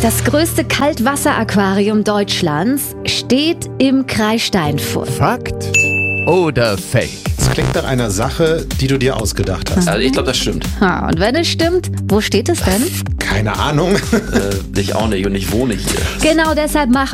Das größte Kaltwasseraquarium Deutschlands steht im Kreis Steinfurt. Fakt oder Fake? Das klingt nach einer Sache, die du dir ausgedacht hast. Also ich glaube, das stimmt. Und wenn es stimmt, wo steht es denn? Keine Ahnung. Ich auch nicht und ich wohne hier. Genau deshalb machen